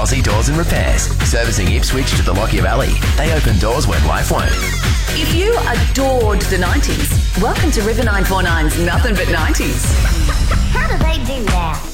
Aussie Doors and Repairs, servicing Ipswich to the Lockyer Valley. They open doors when life won't. If you adored the 90s, welcome to River 949's Nothing But 90s. How do they do that?